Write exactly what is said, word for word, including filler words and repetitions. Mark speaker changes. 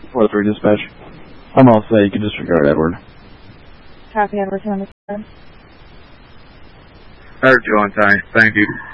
Speaker 1: four three dispatch. I'm all set. You can disregard Edward.
Speaker 2: Copy, Edward. Two on the phone.
Speaker 3: Heard you on time. Thank you.